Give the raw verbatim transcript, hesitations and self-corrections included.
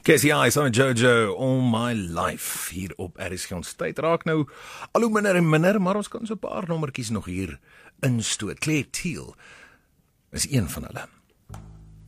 Casey Ice on Jojo, All My Life, hier op R S G. Ons tyd raak nou al hoe minder en minder, maar ons kan so 'n paar nommertjies nog hier instoot. Claire Teal is een van hulle.